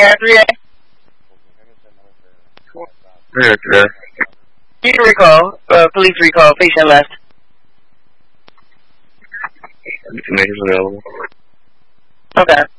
air 3A? Yeah, clear. You can recall. Police recall. Patient left. Information available. Okay.